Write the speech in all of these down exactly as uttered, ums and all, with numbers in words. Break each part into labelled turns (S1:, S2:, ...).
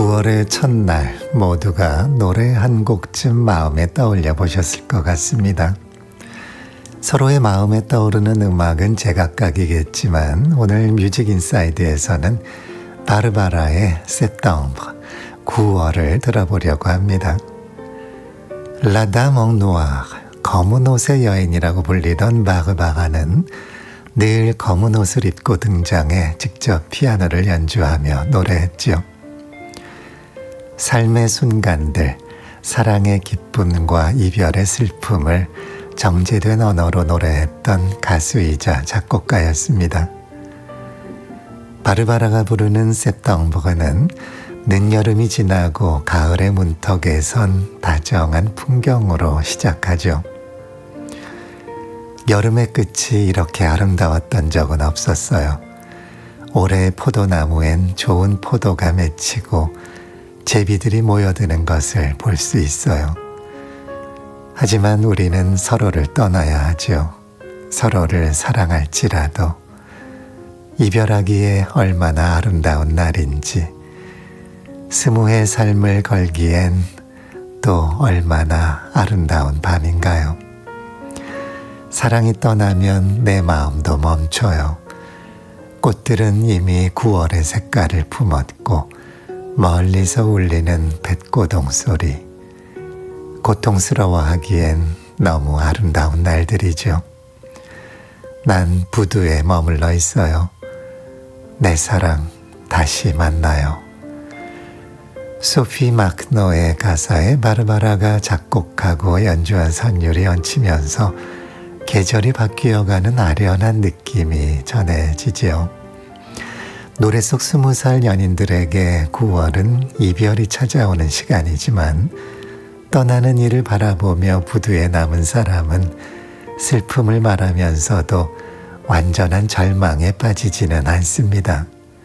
S1: 구월의 첫날 모두가 노래 한 곡쯤 마음에 떠올려 보셨을 것 같습니다. 서로의 마음에 떠오르는 음악은 제각각이겠지만 오늘 뮤직인사이드에서는 바르바라의 Septembre, 구월을 들어보려고 합니다. La Dame en Noir, 검은 옷의 여인이라고 불리던 바르바라는 늘 검은 옷을 입고 등장해 직접 피아노를 연주하며 노래했죠. 삶의 순간들, 사랑의 기쁨과 이별의 슬픔을 정제된 언어로 노래했던 가수이자 작곡가였습니다. 바르바라가 부르는 septembre는 늦여름이 지나고 가을의 문턱에 선 다정한 풍경으로 시작하죠. 여름의 끝이 이렇게 아름다웠던 적은 없었어요. 올해 포도나무엔 좋은 포도가 맺히고 제비들이 모여드는 것을 볼 수 있어요. 하지만 우리는 서로를 떠나야 하죠. 서로를 사랑할지라도 이별하기에 얼마나 아름다운 날인지, 스무의 삶을 걸기엔 또 얼마나 아름다운 밤인가요? 사랑이 떠나면 내 마음도 멈춰요. 꽃들은 이미 구월의 색깔을 품었고 멀리서 울리는 뱃고동 소리, 고통스러워하기엔 너무 아름다운 날들이죠. 난 부두에 머물러 있어요. 내 사랑 다시 만나요. 소피 마크노의 가사에 바르바라가 작곡하고 연주한 선율이 얹히면서 계절이 바뀌어가는 아련한 느낌이 전해지지요. 노래 속 스무 살 연인들에게 구월은 이별이 찾아오는 시간이지만 떠나는 이를 바라보며 부두에 남은 사람은 슬픔을 말하면서도 완전한 절망에 빠지지는 않습니다.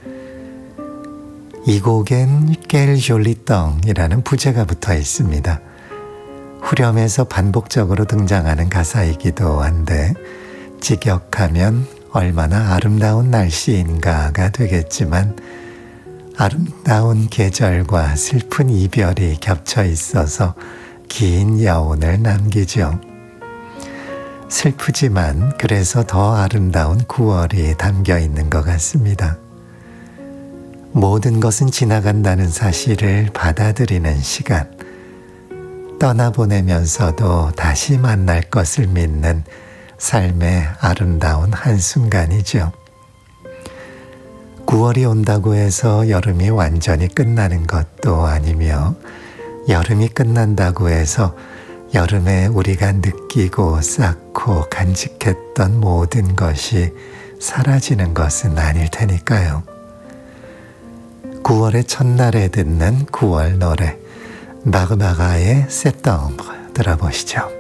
S1: 이 곡엔 깰 졸리덩이라는 부제가 붙어 있습니다. 후렴에서 반복적으로 등장하는 가사이기도 한데 직역하면 얼마나 아름다운 날씨인가가 되겠지만 아름다운 계절과 슬픈 이별이 겹쳐 있어서 긴 여운을 남기죠. 슬프지만 그래서 더 아름다운 구월이 담겨 있는 것 같습니다. 모든 것은 지나간다는 사실을 받아들이는 시간, 떠나보내면서도 다시 만날 것을 믿는 삶의 아름다운 한순간이죠. 구월이 온다고 해서 여름이 완전히 끝나는 것도 아니며 여름이 끝난다고 해서 여름에 우리가 느끼고 쌓고 간직했던 모든 것이 사라지는 것은 아닐 테니까요. 구월의 첫날에 듣는 구월 노래, 바르바라의 Septembre 들어보시죠.